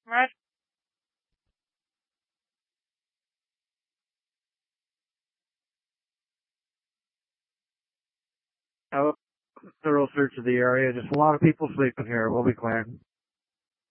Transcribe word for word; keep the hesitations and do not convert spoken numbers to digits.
Right. Oh, thorough search of the area. Just a lot of people sleeping here. We'll be clear.